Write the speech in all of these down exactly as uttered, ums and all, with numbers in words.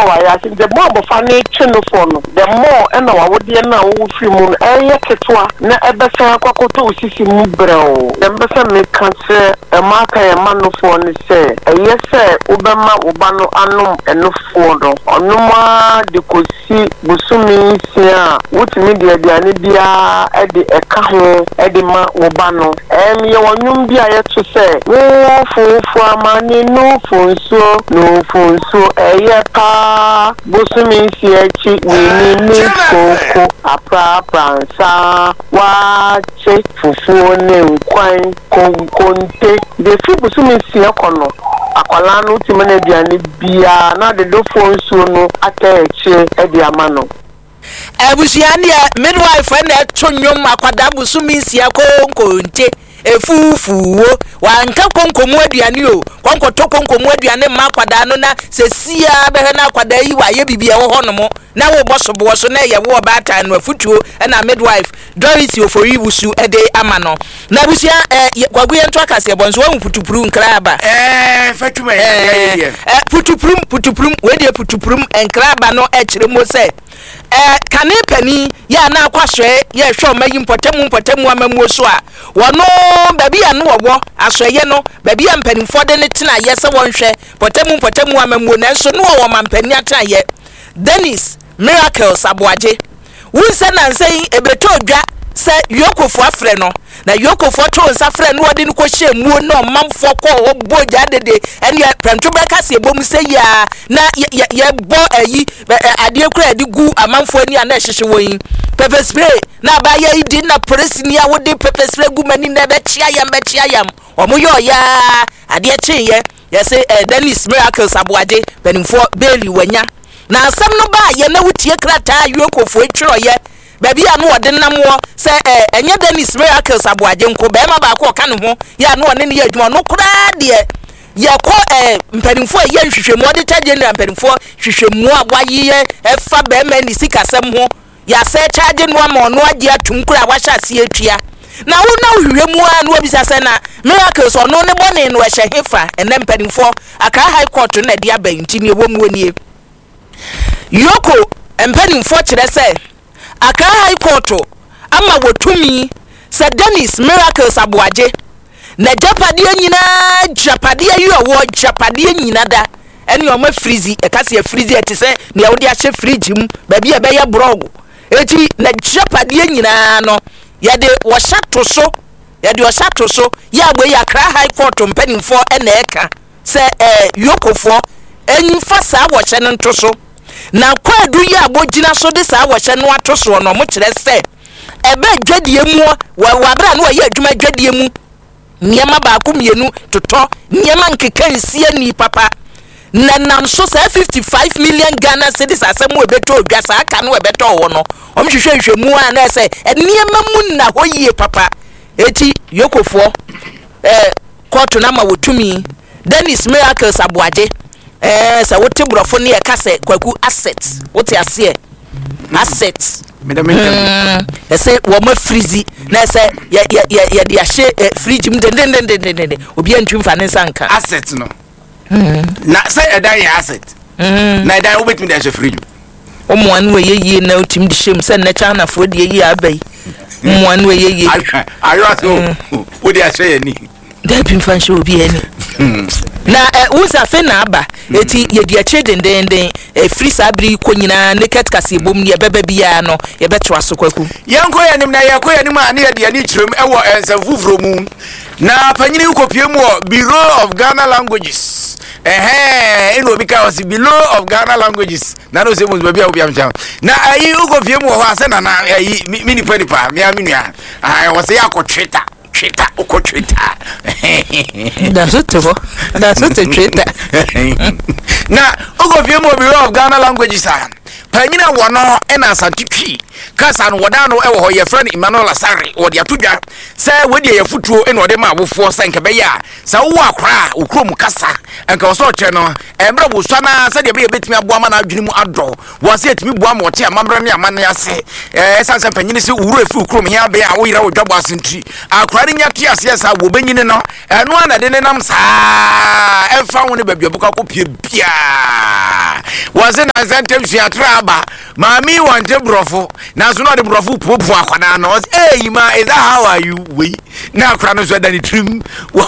wa ya the more bofane chino for no the more e na wa wode na wo fi mu no eye ketwa na ebesa kwakoto osisi mu breo embesa me kanse e maka e manofo ni se eye se obema obano anum enofo do onuma de kosi busumi sia wotimi de aduane bia e de eka ho e de ma obano em ye wonum bia ye to se wo fufu amani no funso no funso eye pa busumi sia chi ni ni koko apra pransa wa che fufu ne nkwan konkonte de fi busumi sia kono akwala no timi na aduane bia na de do funso no ataeche e de amano ebusiane midwife na tonwom akwada busumi sia konkonte efufuwo wanka konkomu aduane o konkoto konkomu aduane ma akwada no na sesia behe na akwada yi wa ye bibia wo hono na wo bosobo so na ye wo bata no afutuo na midwife Doris ofori busu ede amano na busia kwagu ye nto akase bonso wo putupuru nkraba eh fatuma ye eh putupuru putupuru we de putupuru nkraba no e kire mo se eh kane pani ya na akwahwe ye hwe mayi mpotemu mpotemu amamu so a wono baby anu wo asoye no baby ampanimfo de ne tena ye se wonhwe potemu potemu amamu na nso no wo mampani atena ye Dennis Miracles Abuaje wunse na nsei ebeto odwa se yokofo afre no na yokofo to nsa afre no wode ne ko hye muo no mamfo ko oboja dede ene pranto breka se ebom se ya na ye bo ayi ade kura ade gu amamfo ani ana hyehye woyin pepper spray na ba ye idi na presini a wode pepper spray gu mani na be chia yam be chia yam omo yo ya ade chi ye ye se Dennis Miracles Abuaje benimfo beli wanya na asam no ba ye na wutie krata yokofo etwiro ye baby anu ode namwo se eh enye Dennis Miracles Abuaje nko be ma ba ko ka ne ho ya no ne ne ya adwuma no kura de ye ko eh mpanimfo ye nhwehwemu ode taje ne mpanimfo hwehwemu agwaye efa be ma ni sikasem ho ya se charge no ma ono age atum kura wa hya se atua na wo na hwehwemu a no obisa se na Miracles ono ne bone no ehye hefa ene mpanimfo aka high court na dia ba ntini ewo mu oni yoko mpanimfo kire se aka high court ama wotumi se Dennis Miracles Abuaje na japade nyina japade yo wo japade nyina da ene o ma frizi e kase e frizi etise ne wo de ahye fridge mu ba bia be ye brog eti na japade nyina no ye de wo shato so ye de wo shato so ya gbe ya kra high court mpanimfo ene eka se eh yokofo enfa sa wo hye nto so na kwadu ya abogina so de sa wo hye no atoso no mo kire se ebe dwadie mu wa wabra no ye adwuma dwadie mu niema ba ko mienu toto niema nkeka nsie ni papa na nam so say fifty-five million Ghana cedis asemu ebeto odwa sa aka no ebeto wo no om hwehwe hwemu a na se niema mu na hoyie papa eti yokofo eh court na ma wotumi Dennis Miracles Abuaje eh sa wote brofo ne e kase kwaku assets wote ase assets medamenta ese wo ma frizi na ese ya ya ya de ahye fridge mu den den den den obi antwim fa ne sanka asset no na say edan ya asset na edan obetimi de ahye fridge omo anu ye ye na otim de shem se na chana fo de ye abai omo anu ye ye ayo aso wo de ahye ye ni da bi mfa hye obi ani na usa fe na aba eti ye de ahye den den den free sabri ko nyina naked kase bom ne beba bia no ye betwa so kwaku yanko ya nim na ye ko ya nim a ne ye de ani kirem ewo ensafufuro mu na panyini ukopie mu Bureau of Ghana Languages eh eno bi ka wasi Bureau of Ghana Languages na no se mu bia obi amcha na ayi ukopie mu ho ase na na ayi mini pani pa me aminua ah wase yakotweta tweta ukotweta that's it for that's it tweta na ukopie mu Bureau of Ghana Languages ah panyina wono ena asantitwi kasa no woda no e wo ho ye friend Emmanuel Asare wo de atodwa se we de ye futuo e no de ma abofo se nke be ya sa wo akra okrom kasa enka wo so che no emra bo so na se de be betimi aboa ma na adwene mu adɔ wo se etimi boa ma wo che amamra ne amane ase eh sanse panyini se wuru efi okrom hia be a wo yira wo dwabo asentri akra ne nyate ase asa wo benyine no eno ana de ne nam saa emfa wo ne babia buka ko pie bia wo se na zantem su atraba mami wante brofo na so no de brofo popo akwada na eh ma is that how are you we na akra no so da ni trim wo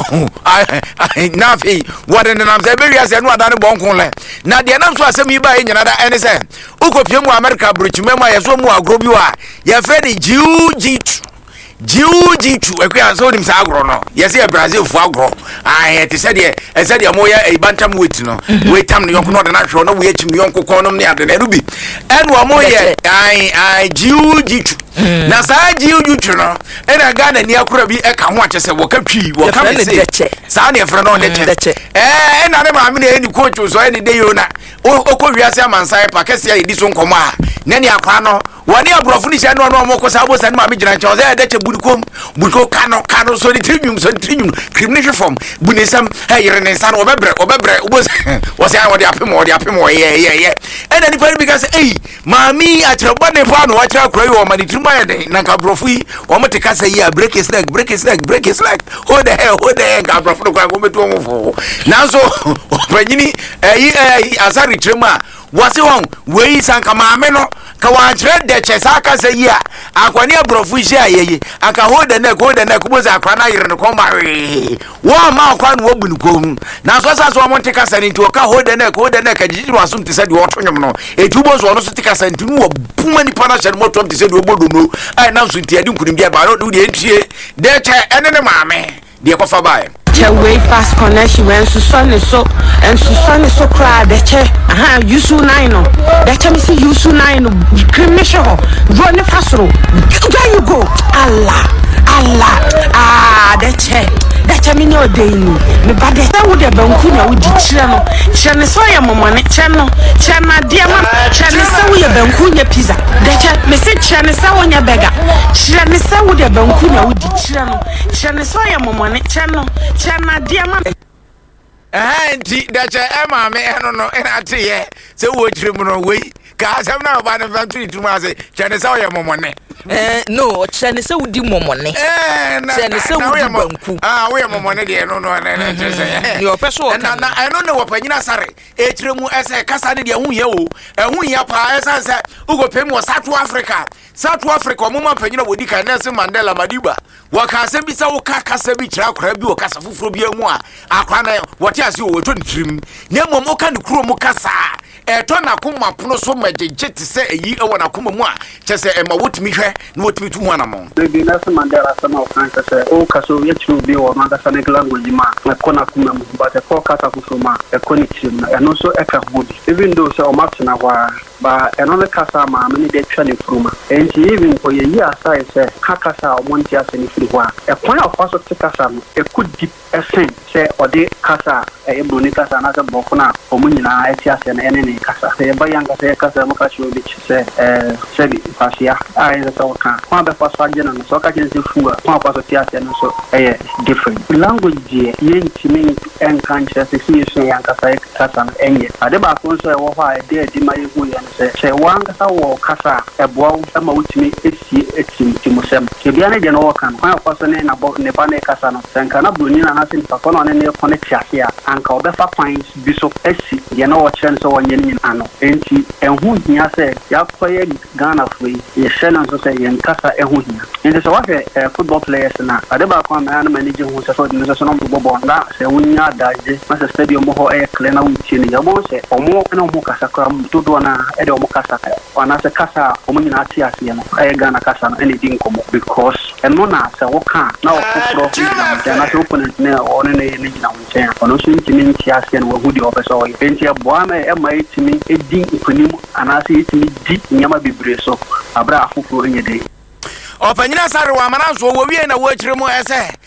na fe wo de nam se be wi se no ada ne bonkon le na de nam so asem yi ba e nyina da ene se ukopie mu America brochime mu ayeso mu agro bi wa ye fe ni jiu-jitsu jiu-jitsu ekwa so nim sa agro no ye se Brazil fu agro ah te se de e se de mo ya e bantam wait no wait tam no yonko no de na hwe no we achim yonko kon no ne ade na rubi enu mo ye ai ai jiu-jitsu na sa jiu-jitsu no e na Ghana ni akura bi e ka ho akese wo ka twi wo ka me se sa na e fra no ne che eh e na ne ma me ne ni coach so e ni de yo na o ko wiase amansan pa kese ya edi so nkomo a ne ne akwa no woni abrofo ni hye no no mo ko sa bo sa ne ma me gina che o ze de che budukom buduko kano kano so ni trinyum so trinyum criminal form bunisam e yere ne sa no obebre obebre obo wo se wo de apem wo de apem wo ye ye ye e na ni pa bi ka se eh mami a chereba ne pa no wa chera kro yo ma ni trimu ya de na ka brofo yi wo mo te ka se ya break his leg break his leg break his leg ho the hell ho the hell ka brofo no kwa go metu mo fo na so panyini eh eh Asare trema wase won we sanka maame no ka wan kire de chesa aka se yi a akwani abrofu hye ayeye aka hold the neck hold the neck bo za akwa na yire no kom ba wo ma akwa no obu nkom na so sa so mo nteka sa ni nti ka hold the neck hold the neck ajiji no asum te se de otonyom no etubo so no so tika sa nti no wo puma ni pana hye mo tom te se de obodo no ai na so nti adi nkunim bia ba no de entie de che ene ne maame de ko fa bae way fast connection when so sunny so and so sunny so cry the che aha you so nine no the che me see you so nine no cremation run fast ro where you go Allah Allah ah the che the che me no dey ni me ba de say wo de banku na wo di kire no kire ne so ya momone che no che na de ma che ne se wo ya banku nya pizza the che me se kire ne se wo nya burger kire ne se wo de banku na wo di kire no kire ne so ya momone che no chama diama eh nti da che e ma me eno no ena te ye se wo trim no we ka asem na ba ne factory trim ase chene se wo ye momone eh no chene se wo di momone eh na chene se wo di banku ah wo ye momone de no no na na che yo peso na na eno ne wo panyina Asare e tremu ese kasa ne de hu ye o ehun ya pa esa se ugo pem wo South Africa South Africa mo ma panyina wodi kan Nelson Mandela Madiba wo ka se bi se wo ka kasa bi kira akra bi wo kasa fufuro bi emu a akra na wote ase wo to ntrim na mo mo ka ne kuro mo kasa e to na koma pono so majeje te se eyi e wo na koma mu a che se e ma wotimi hwe na wotimi tu hu na mo bi Nelson Mandela sama o kan se o kaso ye tru bi wo ma kasa ne language ma na kona kuma mu ba te ko kasa fufuro ma e koni trim na e no so e ka hodi even though se o ma tena wa ba eno ne kasa ma me ne de twa ne furuma enti even for ye year aside se ka kasa o monti ase ne firi ho a e kwan afa so te kasa no e could deep esen se ode kasa e bro ne kasa na se boko na o mu nyina e ti ase na ene ne kasa se ba yanga se kasa mo ka chi obi chi se eh se bi pasia ai se so ka kwa be fa so agena no so ka chen se fuwa kwa fa so ti ase no so e different language je ye ntimi en kan che se si so yanga sa e kasa enye ade ba ko so e wo ha e de di ma ye hu ye se se wanga sa wo kasa e bo ma wutimi esi etim timosem ke bia ne de no kan kwa kwa so ne na bo ne ba ne kasa no senka na broni na na sin pa kono ne ne connect ya anka obefa points biso esi ye no wo chen so wonye ni ano enti enhu hia se ya koye Ghana free ye shena so se ye kasa enhu hia enti so wa fe football players na ade ba kwa ma na manage hu se so de so no bo bo na se wunya daje ma se stadium ho e kle na wuti ni ya bo se omo na omo kasa kwa mtodo na e de omo kasa wana se kasa omo nyina ati ase no e Ghana kasa no ene din komo because eno na se wo kan na wo pro na na se opponent ne one ne ne gina wonchen ono so ntimi nti ase no wo di obeso wo enti eboa ma e ma etimi edi ikonim ana se etimi di nyama bebre so abra afofo enye de opanyina Asare wa mana so wo wie na wo akire mu ese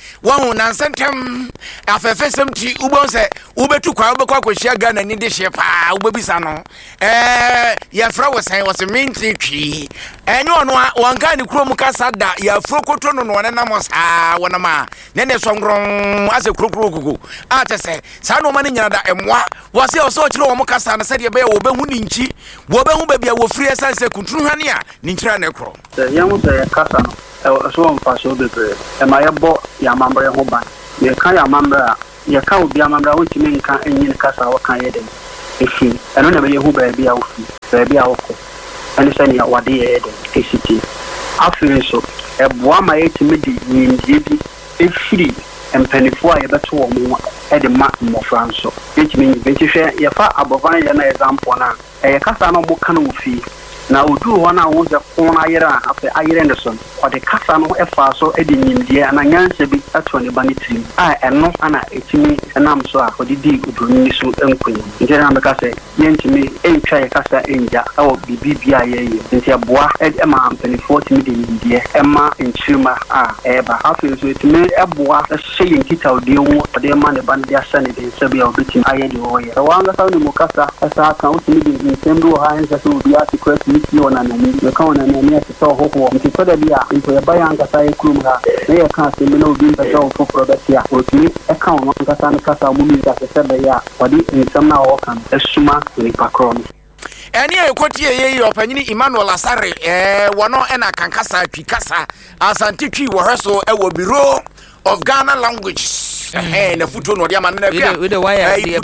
One nansentem afefesem ti ubon se ubetu kwa ubekwa akohia Ghana ni de hye pa ubebisa no eh ya fra wosan was minti twi enyo ono wanka ni kuro mu kasa da ya fro koto no no na mo sa wona ma ne ne so ngron ase kurokuro gugu ate se sa no ma ni nyina da emwa wase o so kire wo mu kasa na se de be wo behu ni nchi wo behu ba bia wo free sanse kuntunu hwane a ni nkira na ekro ya mu se kasa no e so on fa so be be e ma ye bo ya mambre ho ban ye kan ya mambre a ye kan obi amambre wo timi nkan enyi kasa wo kan ye de efi eno na be ye hu ba bia wo fi ba bia wo ko ani se ni ya wade ye de tct afiri so e boa ma ye timi di nyindie bi efiri empanifo a ye beto wo mu e de ma mo franso ye timi bi hwe ye fa abovan ye na example na e ye kasa no mo kan wo fi na odu hona wo je kona ayira afa ayire ndeson o de kasa no efa so e de nyimdie ana nyanse bi ato ne bani tim a eno ana etimi enam so a odidi odoni so enkunyi nje na me kasa yentimi entwa ye kasa enja awo bibi a ye ye nti aboa e ma ampani forty mi de nyimdie e ma enchima a eba afi so etimi eboa hye yinkita odi wo de ma ne ban de asa ne de sabi a obitim aye de wo ye wa anga sa ne mo kasa asa kan otimi de ntemdu ha enza so obi atikwa ni ona na ni e kan ona na ni ase so hoho nti to da bia nti e baya anga sa e krum ha ne e kan se me no bi nta so fo product ya o ti e kan ona anga sa na kasa mu mi da se be ya wadi nsam na wo kan esuma ni pakron eni e kwoti ye ye opanyini Emmanuel Asare eh wono e na kankasa twi kasa asante twi wo hweso e wo Bureau of Ghana Language eh na futo no dia manena bia we the wire dey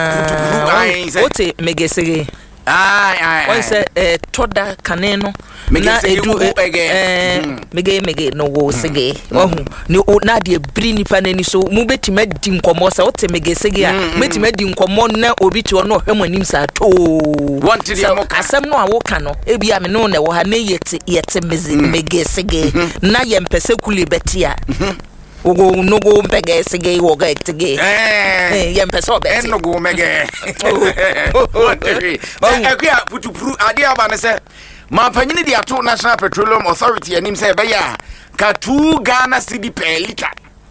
pa ote megesege ai ai why say eh toda kaneno na edu eh mege mege no wo sege ohu ni na de bri nipa nani so mu betima di nkomo sa wote mege sege a betima di nkomo na obi ti ono hwem anim sa to want di mo asem no a wo ka no e bia me no na wo ha na yete yete mege sege na ye mpese kuli betia ogo nogo mpege sege wo ga etige eh ye mpese obeti enogo mege akua putupuru ade aba ne se ma panyini di ato National Petroleum Authority anim se be ya ka two Ghana cedi per liter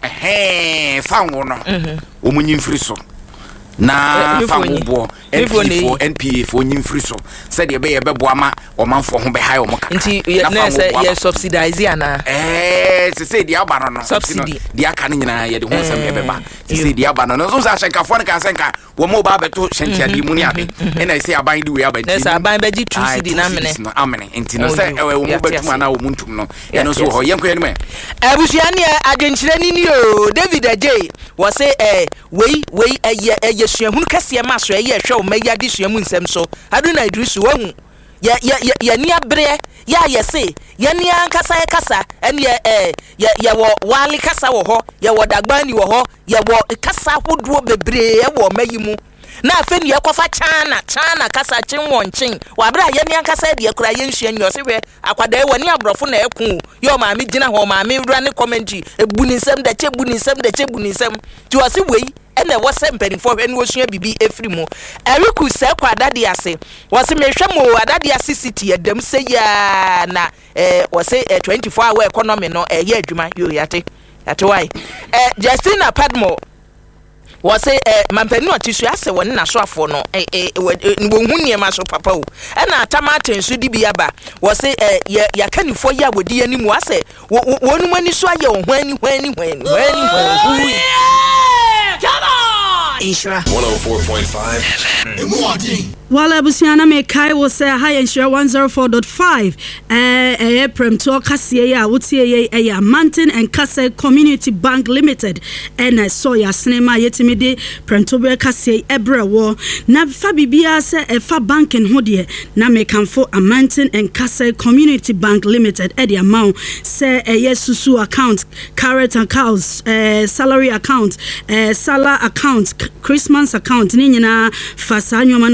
eh fa wo no omunyi mfiri so na fa wo N P A for nyimfiri so se de be ye be boama o manfo ho be hayo mo kaka nti na se ye subsidize ana eh se se di aba no no subsidy di aka ne nyina ye de ho sam ye be ba se se di aba no no so sa hyenkafo ne ka senka wo mo ba beto hyenkia di mu ni ade e na se aban di we aba nti se aban be gi two cedi na mene no amene nti no se wo mo betu ana wo muntum no ye no so ho yenko ye ne abusua ne adwenkyire ni ni o David Ajay wo se eh wei wei eye eye suahunu kase ma so eye hwe o meya di suamu nsem so aduna idrisu wahu ya ya ya ni abre ya ya se ya ni ankasa ya kasa ene eh ya ya wo wali kasa wo ho ya wo dagbani wo ho ya wo kasa hoduo bebre ya wo mayimu na afa ni yakofa chana chana kasa chinwo nchin wa bra ya ni ankasa de akura ye nhua nyo se hwe akwada e woni abrofo na eku yo ma me gina ho ma me wura ne commentary ebuni nsem da che buni nsem da che buni nsem ti wo se wei ene wo se mpanifo hwe ne wo sua bibi efiri mu eriku se kwa adade ase wo se mehwe mo adade ase city edam se ya na eh wo se twenty-four hour economy no eh ye adwuma yo yate yate why eh Justina Padmo wo se eh mampani otisu ase woni na so afo no eh eh wo hu ma so papa o e na tamate nsu di bi aba wo se eh ya kanifo ya wodi animu ase wonu mani so aye ho ani ho ani ho ani ho ani Come on! Ishra one oh four point five Wala busiana me kai will say hi and share one oh four point five eh eh prem to kase ya wotie ye eh Mountain and Kase Community Bank Limited and I saw ya cinema yetimi de prem to be kase ebre wo na fa bibia se e fa bank en ho de na me kan fo a Mountain and Kase Community Bank Limited e de amount say eh susu account current accounts eh salary account eh sala account Christmas account ni nyina fa sa nwoma no e fa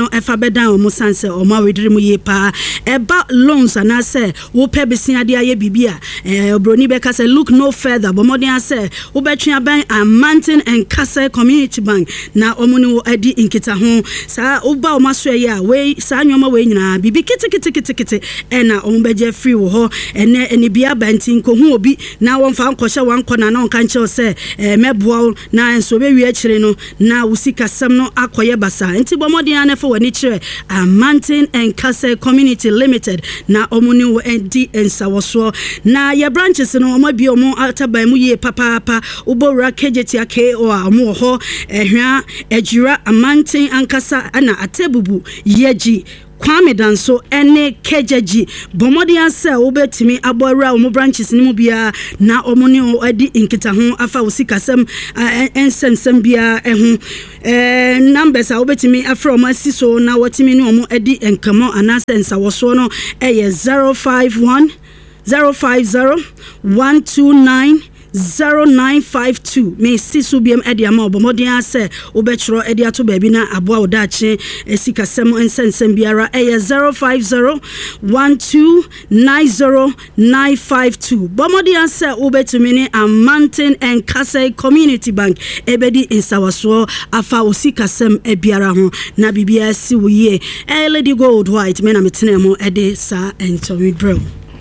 bedan omo sanse omo awedire mu ye pa eba loans ana se wo pe besia de aye bibia eh obroni be ka se look no further but modern say wo betwe aban Mountain and Castle Community Bank na omo ni wo adi inkita ho sa oba omo so ye a we sa nwoma we nyina bibi kiti kiti kiti kiti e na omo beje free wo ho ene ene bia bantin ko hu obi na won fa nkoshe wan kona na onka nche se eh meboa na enso be wi akire no na usika sam no akoye basa enti bo modern ana fa wani kire Mountain and Castle Community Limited na omo ni wo edi ensawoso na ye branches no omo bi omo ataban mu ye papa papa ubora kejeti ake o amu ho ehwa ejira Mountain ankasa ana atebubu yeji Kwame Danso ene kejeji bomodi anse obetimi abora omo branches ni mu bia na omo ni odi inkita ho afa usikasem ensensem bia ehu eh numbers a obetimi afra omo asiso na watimi ni omo edi enkamo anasensa woso no eye zero five one zero five zero one two nine zero nine five two me sisu biem edi ama obomodin ase obechro edi ato baabi na aboa odache esika sem ensensem biara eye zero five zero one two nine zero nine five two bomodin ase obetumi ni Mountain and Castle Community Bank ebedi insawaso afa osika sem ebiara ho na bibia si wuye eh Lady Gold White me na metenemo edi sa entori bro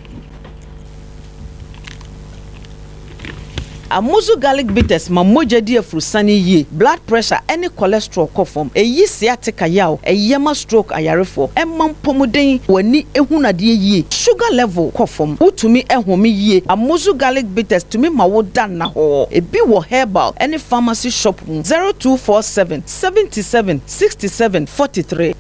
Amuzu garlic bitters ma moja di afrusani ye blood pressure any cholesterol kofom eyi sciatica yaw eyema stroke ayarefo emam pomuden wani ehunade ye sugar level kofom utumi ehome ye Amuzu garlic bitters tumi ma wo dan na ho ebi wo herbal any pharmacy shop zero two four seven seven seven six seven four three.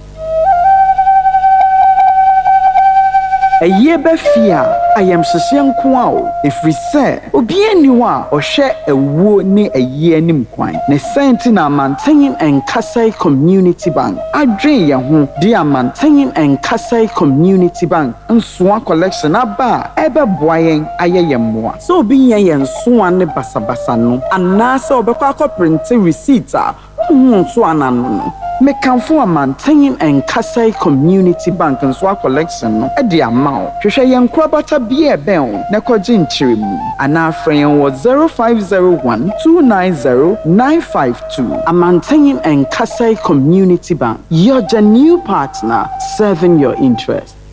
A year befia, I am Sasian Kwao. If we say, Obieni wa, or share a wo ni a year nim quine. Ne sentina maintaining and Castle Community Bank. I dream yahu, dear maintaining and Castle Community Bank. And swan collection aba, eba boying ayayamwa. So be ye and swan ne basabasano. And nasa obekako printing receipta. Hmm, swanano. Me can for maintaining and Castle Community Bank and swap collection no e di amount. Hwehwe yen krabata bia ben na kogin chirimu. Ana friend was zero five zero one two nine zero nine five two. A maintaining and Castle Community Bank. You're the new partner serving your interest.